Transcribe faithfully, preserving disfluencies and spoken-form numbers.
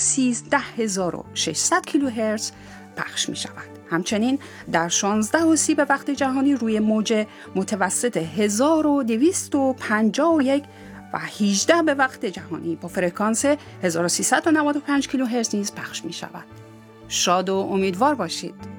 سیزده هزار و ششصد کیلوهرتز پخش می شود. همچنین در شانزده و سی به وقت جهانی روی موج متوسط هزار و دویست و پنجاه و یک و هجده به وقت جهانی با فرکانس هزار و سیصد و نود و پنج کیلوهرتز نیز پخش می شود. شاد و امیدوار باشید.